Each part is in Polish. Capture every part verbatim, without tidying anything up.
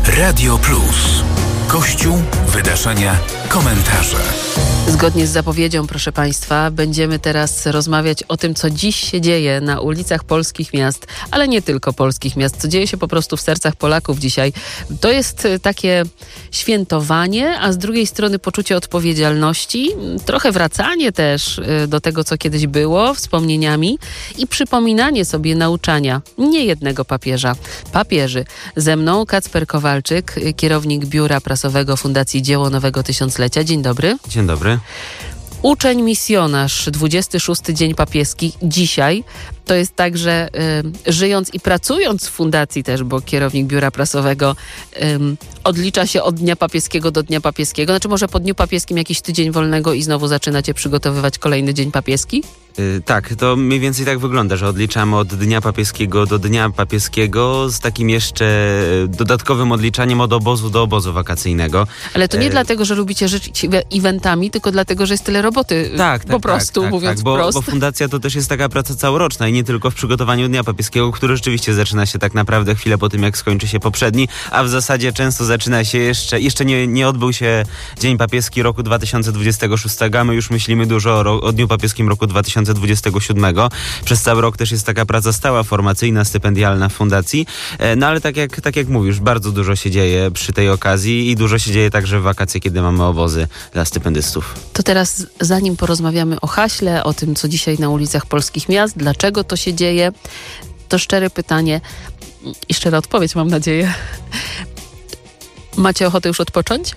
Radio Plus. Kościół, wydarzenia, komentarze. Zgodnie z zapowiedzią, proszę Państwa, będziemy teraz rozmawiać o tym, co dziś się dzieje na ulicach polskich miast, ale nie tylko polskich miast, co dzieje się po prostu w sercach Polaków dzisiaj. To jest takie świętowanie, a z drugiej strony poczucie odpowiedzialności, trochę wracanie też do tego, co kiedyś było, wspomnieniami i przypominanie sobie nauczania niejednego papieża, papieży. Ze mną Kacper Kowalczyk, kierownik Biura Prasowego Fundacji Dzieło Nowego Tysiąclecia. Dzień dobry. Dzień dobry. Uczeń misjonarz, dwudziesty szósty Dzień Papieski, dzisiaj. To jest tak, że y, żyjąc i pracując w fundacji też, bo kierownik biura prasowego y, odlicza się od Dnia Papieskiego do Dnia Papieskiego. Znaczy może po Dniu Papieskim jakiś tydzień wolnego i znowu zaczynacie przygotowywać kolejny Dzień Papieski? Yy, tak, to mniej więcej tak wygląda, że odliczamy od Dnia Papieskiego do Dnia Papieskiego z takim jeszcze dodatkowym odliczaniem od obozu do obozu wakacyjnego. Ale to nie yy. dlatego, że lubicie żyć eventami, tylko dlatego, że jest tyle roboty. Tak, tak, po prostu, tak, tak, mówiąc tak, bo, wprost. bo fundacja to też jest taka praca całoroczna i nie tylko w przygotowaniu Dnia Papieskiego, który rzeczywiście zaczyna się tak naprawdę chwilę po tym, jak skończy się poprzedni, a w zasadzie często zaczyna się jeszcze, jeszcze nie, nie odbył się Dzień Papieski roku dwa tysiące dwudziestego szóstego, a my już myślimy dużo o, ro, o Dniu Papieskim roku dwa tysiące dwudziestego siódmego. Przez cały rok też jest taka praca stała, formacyjna, stypendialna w fundacji, no ale tak jak, tak jak mówisz, bardzo dużo się dzieje przy tej okazji i dużo się dzieje także w wakacje, kiedy mamy obozy dla stypendystów. To teraz, zanim porozmawiamy o haśle, o tym, co dzisiaj na ulicach polskich miast, dlaczego to się dzieje, to szczere pytanie i szczera odpowiedź, mam nadzieję. Macie ochotę już odpocząć?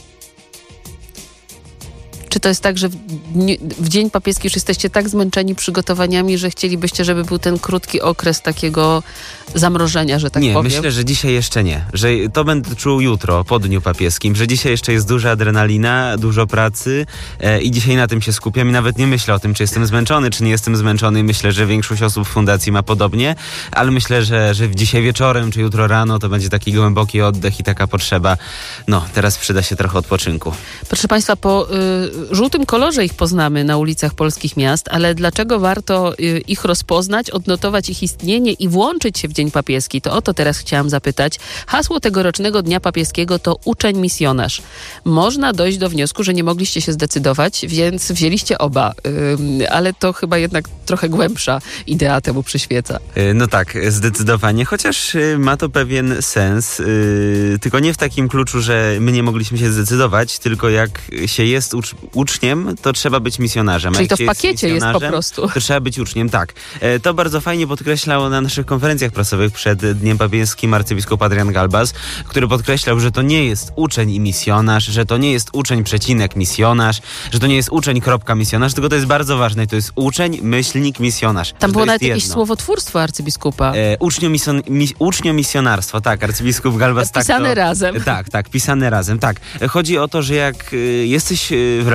Czy to jest tak, że w, dni, w Dzień Papieski już jesteście tak zmęczeni przygotowaniami, że chcielibyście, żeby był ten krótki okres takiego zamrożenia, że tak nie, powiem? Nie, myślę, że dzisiaj jeszcze nie. Że to będę czuł jutro, po Dniu Papieskim, że dzisiaj jeszcze jest duża adrenalina, dużo pracy e, i dzisiaj na tym się skupiam i nawet nie myślę o tym, czy jestem zmęczony, czy nie jestem zmęczony. Myślę, że większość osób w fundacji ma podobnie, ale myślę, że, że dzisiaj wieczorem, czy jutro rano to będzie taki głęboki oddech i taka potrzeba. No, teraz przyda się trochę odpoczynku. Proszę Państwa, po y, żółtym kolorze ich poznamy na ulicach polskich miast, ale dlaczego warto y, ich rozpoznać, odnotować ich istnienie i włączyć się w Dzień Papieski? To o to teraz chciałam zapytać. Hasło tegorocznego Dnia Papieskiego to uczeń misjonarz. Można dojść do wniosku, że nie mogliście się zdecydować, więc wzięliście oba, y, ale to chyba jednak trochę głębsza idea temu przyświeca. No tak, zdecydowanie, chociaż ma to pewien sens, yy, tylko nie w takim kluczu, że my nie mogliśmy się zdecydować, tylko jak się jest ucz- uczniem, to trzeba być misjonarzem. Czyli jak to w jest pakiecie jest po prostu. To trzeba być uczniem, tak. E, to bardzo fajnie podkreślał na naszych konferencjach prasowych przed Dniem Papieskim arcybiskup Adrian Galbas, który podkreślał, że to nie jest uczeń i misjonarz, że to nie jest uczeń przecinek misjonarz, że to nie jest uczeń kropka misjonarz, tylko to jest bardzo ważne, to jest uczeń, myślnik, misjonarz. Tam było nawet jedno. jakieś słowotwórstwo arcybiskupa. E, ucznio-mision, mis, ucznio-misjonarstwo, tak, arcybiskup Galbas. Pisane tak to, razem. Tak, tak, pisane razem, tak. Chodzi o to, że jak y, jesteś w